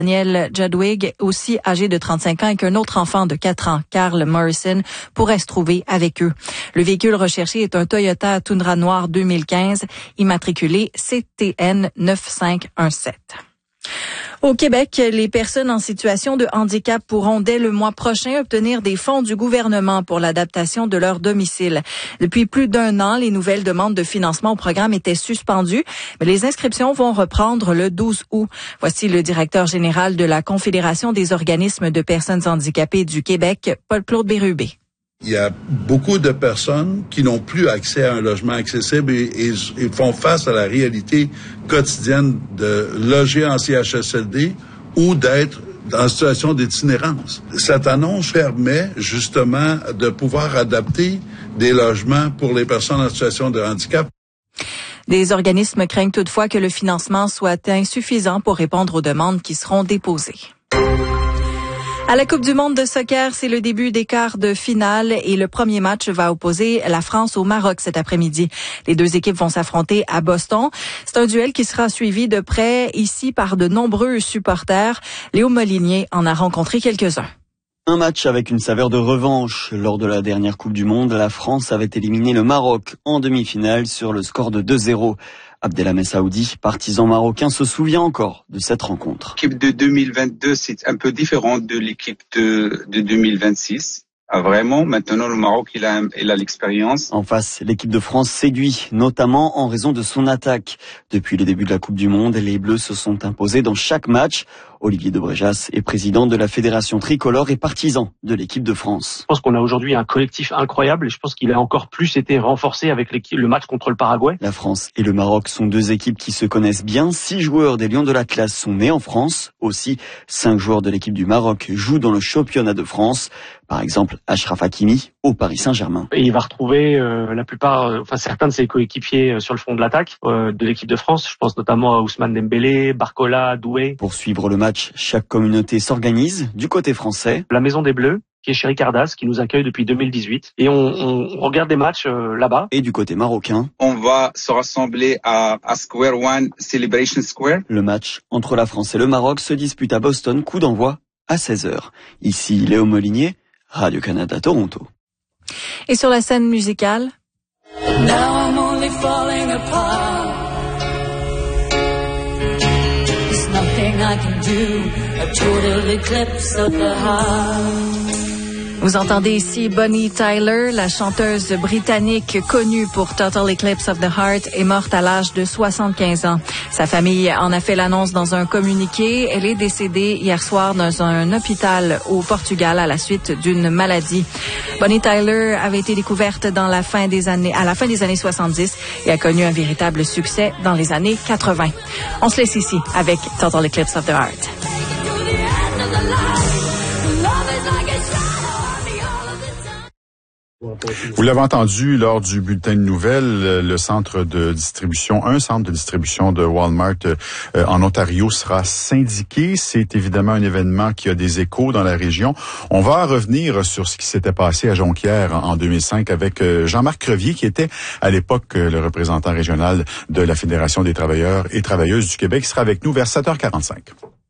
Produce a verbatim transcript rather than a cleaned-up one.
Daniel Jadwig, aussi âgé de trente-cinq ans, et qu'un autre enfant de quatre ans, Carl Morrison, pourrait se trouver avec eux. Le véhicule recherché est un Toyota Tundra noir deux mille quinze, immatriculé C T N neuf cinq un sept. Au Québec, les personnes en situation de handicap pourront dès le mois prochain obtenir des fonds du gouvernement pour l'adaptation de leur domicile. Depuis plus d'un an, les nouvelles demandes de financement au programme étaient suspendues, mais les inscriptions vont reprendre le douze août. Voici le directeur général de la Confédération des organismes de personnes handicapées du Québec, Paul-Claude Bérubé. Il y a beaucoup de personnes qui n'ont plus accès à un logement accessible et, et, et font face à la réalité quotidienne de loger en C H S L D ou d'être en situation d'itinérance. Cette annonce permet justement de pouvoir adapter des logements pour les personnes en situation de handicap. Des organismes craignent toutefois que le financement soit insuffisant pour répondre aux demandes qui seront déposées. À la Coupe du monde de soccer, c'est le début des quarts de finale et le premier match va opposer la France au Maroc cet après-midi. Les deux équipes vont s'affronter à Boston. C'est un duel qui sera suivi de près ici par de nombreux supporters. Léo Molinier en a rencontré quelques-uns. Un match avec une saveur de revanche. Lors de la dernière Coupe du monde, la France avait éliminé le Maroc en demi-finale sur le score de deux zéro. Abdelhamid Saoudi, partisan marocain, se souvient encore de cette rencontre. L'équipe de deux mille vingt-deux, c'est un peu différent de l'équipe de, de deux mille vingt-six. Ah, vraiment, maintenant le Maroc, il a, il a l'expérience. En face, l'équipe de France séduit, notamment en raison de son attaque. Depuis le début de la Coupe du monde, les Bleus se sont imposés dans chaque match. Olivier de Bréjas est président de la Fédération tricolore et partisan de l'équipe de France. Je pense qu'on a aujourd'hui un collectif incroyable et je pense qu'il a encore plus été renforcé avec le match contre le Paraguay. La France et le Maroc sont deux équipes qui se connaissent bien. Six joueurs des Lions de l'Atlas sont nés en France. Aussi, cinq joueurs de l'équipe du Maroc jouent dans le championnat de France. Par exemple, Achraf Hakimi au Paris Saint-Germain. Et il va retrouver euh, la plupart, euh, enfin certains de ses coéquipiers euh, sur le front de l'attaque euh, de l'équipe de France. Je pense notamment à Ousmane Dembélé, Barcola, Doué. Pour suivre le match, chaque communauté s'organise. Du côté français, la Maison des Bleus, qui est chez Ricardas, qui nous accueille depuis deux mille dix-huit. Et on, on regarde des matchs euh, là-bas. Et du côté marocain, on va se rassembler à, à Square One, Celebration Square. Le match entre la France et le Maroc se dispute à Boston, coup d'envoi à seize heures. Ici, Léo Molinier, Radio-Canada, Toronto. Et sur la scène musicale, Now I'm only falling apart. There's nothing I can do. A total eclipse of the heart. vous entendez ici Bonnie Tyler, la chanteuse britannique connue pour Total Eclipse of the Heart, est morte à l'âge de soixante-quinze ans. Sa famille en a fait l'annonce dans un communiqué. Elle est décédée hier soir dans un hôpital au Portugal à la suite d'une maladie. Bonnie Tyler avait été découverte dans la fin des années, à la fin des années soixante-dix et a connu un véritable succès dans les années quatre-vingts. On se laisse ici avec Total Eclipse of the Heart. Vous l'avez entendu lors du bulletin de nouvelles, le centre de distribution, un centre de distribution de Walmart euh, en Ontario sera syndiqué. C'est évidemment un événement qui a des échos dans la région. On va revenir sur ce qui s'était passé à Jonquière en deux mille cinq avec euh, Jean-Marc Crevier, qui était à l'époque euh, le représentant régional de la Fédération des travailleurs et travailleuses du Québec. Il sera avec nous vers sept heures quarante-cinq.